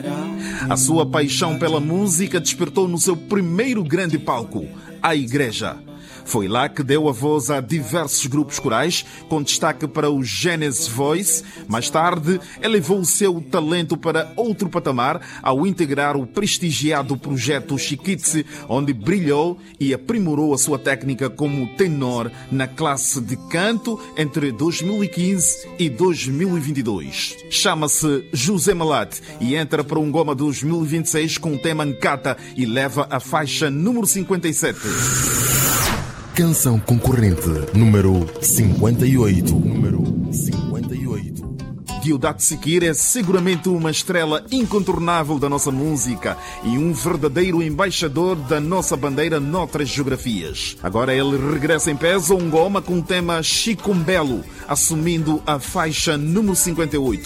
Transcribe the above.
A sua paixão pela música despertou no seu primeiro grande palco, a igreja. Foi lá que deu a voz a diversos grupos corais, com destaque para o Genesis Voice. Mais tarde, elevou o seu talento para outro patamar ao integrar o prestigiado projeto Chiquitze, onde brilhou e aprimorou a sua técnica como tenor na classe de canto entre 2015 e 2022. Chama-se José Malate e entra para um Goma 2026 com o tema Nkata e leva a faixa número 57. Canção concorrente número 58. Número 58. Deodato Sikir é seguramente uma estrela incontornável da nossa música e um verdadeiro embaixador da nossa bandeira noutras geografias. Agora ele regressa em peso a um Goma com o tema Chicumbelo, assumindo a faixa número 58.